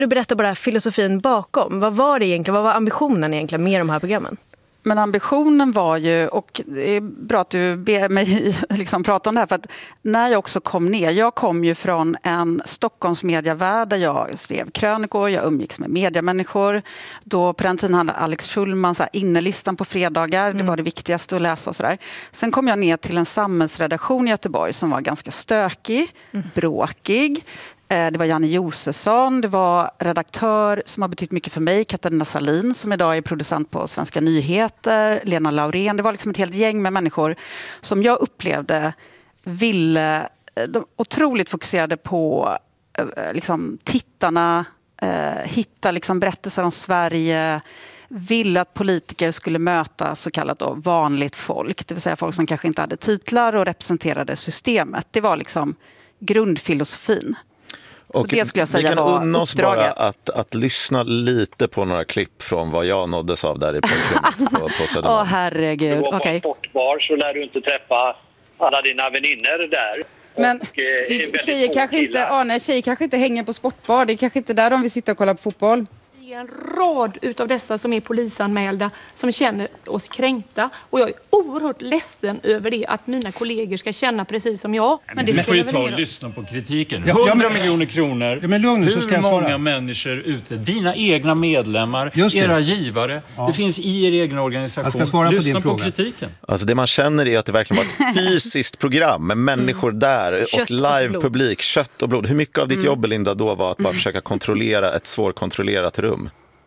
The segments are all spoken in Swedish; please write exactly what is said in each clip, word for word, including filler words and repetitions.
Du berättar bara filosofin bakom. Vad var det egentligen? Vad var ambitionen egentligen med de här programmen? Men ambitionen var ju, och det är bra att du ber mig liksom prata om det här, för att när jag också kom ner, jag kom ju från en Stockholms mediavärld där jag skrev krönikor, jag umgicks med mediamänniskor. Då på den tiden hade Alex Schulman så här, innerlistan på fredagar, mm. det var det viktigaste att läsa och sådär. Sen kom jag ner till en samhällsredaktion i Göteborg som var ganska stökig, mm. bråkig. Det var Janne Josefsson, det var redaktör som har betytt mycket för mig, Katarina Salin, som idag är producent på Svenska nyheter, Lena Laurén. Det var liksom ett helt gäng med människor som jag upplevde ville, de otroligt fokuserade på liksom, tittarna, eh, hitta liksom, berättelser om Sverige, ville att politiker skulle möta så kallat då, vanligt folk, det vill säga folk som kanske inte hade titlar och representerade systemet. Det var liksom grundfilosofin. Och det skulle jag säga vi kan var unna oss uppdraget. bara att, att lyssna lite på några klipp från vad jag nåddes av där i på, på Södermalm. Åh herregud, okej. Okay. På sportbar så lär du inte träffa alla dina vänner där. Men och, eh, tjejer, kanske inte, Arne, tjejer kanske inte hänger på sportbar. Det är kanske inte där de vill sitta och kolla på fotboll. En rad utav dessa som är polisanmälda som känner oss kränkta, och jag är oerhört ledsen över det, att mina kollegor ska känna precis som jag. Men det får ju ta och lyssna på kritiken. hundra miljoner kronor. Ja, men lugn, så ska jag Hur många svara. människor ute? Dina egna medlemmar, Just det. era givare. Ja. Det finns i er egen organisation. Jag ska svara på lyssna din på fråga. kritiken. Alltså det man känner är att det verkligen var ett fysiskt program med människor Mm. där Kött och live-publik, kött och blod. Hur mycket av ditt Mm. jobb, Linda, då var att bara försöka kontrollera ett svårkontrollerat rum?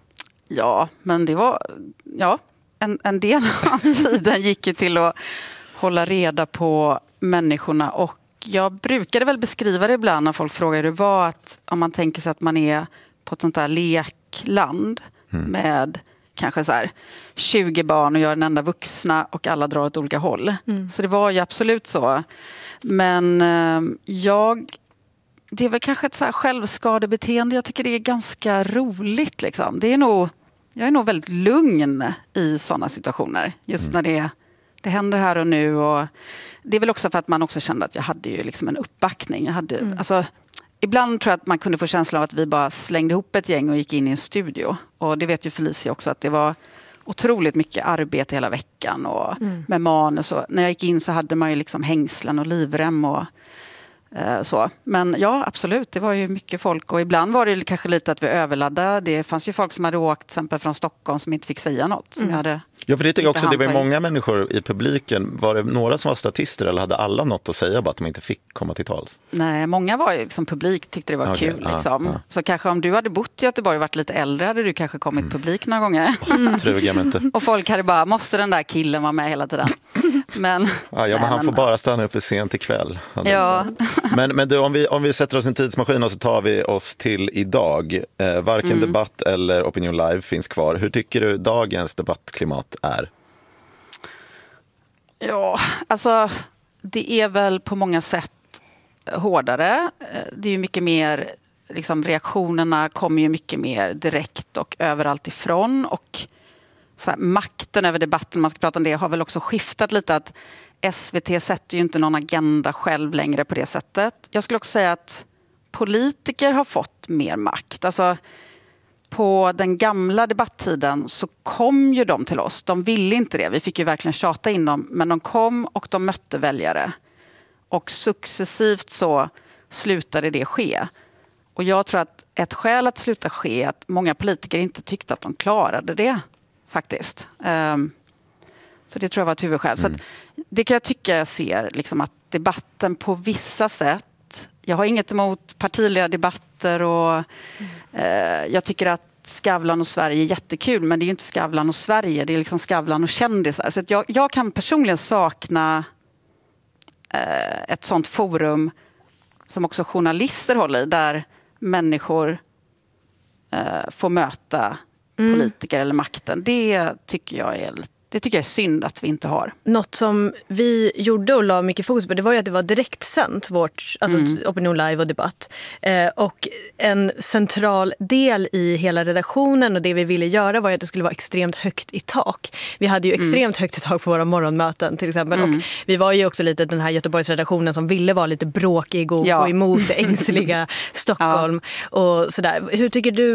Ja, men det var ja, en, en del av tiden gick ju till att hålla reda på människorna, och jag brukade väl beskriva det ibland när folk frågar hur det var, att om man tänker sig att man är på ett sånt där lekland mm. med kanske så här tjugo barn och jag är den enda vuxna och alla drar åt olika håll. Mm. Så det var ju absolut så. Men eh, jag... Det är väl kanske ett så här självskadebeteende. Jag tycker det är ganska roligt. Liksom. Det är nog, jag är nog väldigt lugn i sådana situationer. Just mm. när det, det händer här och nu. Och det är väl också för att man också kände att jag hade ju liksom en uppbackning. Jag hade, mm. alltså, ibland tror jag att man kunde få känslan av att vi bara slängde ihop ett gäng och gick in i en studio. Och det vet ju Felicia också, att det var otroligt mycket arbete hela veckan. Och mm. med manus. Och när jag gick in så hade man ju liksom hängslen och livrem och så. Men ja, absolut, det var ju mycket folk, och ibland var det kanske lite att vi överladdade. Det fanns ju folk som hade åkt till exempel från Stockholm som inte fick säga något. Som mm. jag hade ja, för det tycker jag också, det var många människor i publiken. Var det några som var statister eller hade alla något att säga bara att de inte fick komma till tals? Nej, många var ju liksom publik, tyckte det var okay, kul. Liksom. Ah, ah. Så kanske om du hade bott i Göteborg och varit lite äldre hade du kanske kommit mm. publik några gånger. Mm. Truga mig inte. Och folk hade bara, måste den där killen vara med hela tiden? Men, ja, ja, men han får bara stanna uppe sent ikväll. Ja. Men, men du, om vi, om vi sätter oss i en tidsmaskin och så tar vi oss till idag. Eh, varken mm. Debatt eller Opinion Live finns kvar. Hur tycker du dagens debattklimat är? Ja, alltså det är väl på många sätt hårdare. Det är ju mycket mer, liksom, reaktionerna kommer ju mycket mer direkt och överallt ifrån, och så här, makten över debatten, man ska prata om det, har väl också skiftat lite, att S V T sätter ju inte någon agenda själv längre på det sättet. Jag skulle också säga att politiker har fått mer makt. Alltså på den gamla debatttiden så kom ju de till oss. De ville inte det. Vi fick ju verkligen tjata in dem. Men de kom och de mötte väljare. Och successivt så slutade det ske. Och jag tror att ett skäl att sluta ske är att många politiker inte tyckte att de klarade det. Faktiskt. Um, så det tror jag var ett huvudskäl. Mm. Så att det kan jag tycka jag ser, liksom, att debatten på vissa sätt... Jag har inget emot partiledardebatter och mm. eh, jag tycker att Skavlan och Sverige är jättekul, men det är ju inte Skavlan och Sverige, det är liksom Skavlan och kändisar. Så att jag, jag kan personligen sakna eh, ett sånt forum som också journalister håller i, där människor eh, får möta mm. politiker eller makten. Det tycker jag är, Det tycker jag är synd att vi inte har. Något som vi gjorde och la mycket fokus på, det var ju att det var direktsänt, vårt alltså mm. Opinion Live och debatt. Eh, och en central del i hela redaktionen och det vi ville göra var att det skulle vara extremt högt i tak. Vi hade ju extremt mm. högt i tak på våra morgonmöten till exempel. Mm. Och vi var ju också lite den här Göteborgsredaktionen som ville vara lite bråkig och ja. gå emot det ängsliga Stockholm ja. och sådär. Hur tycker du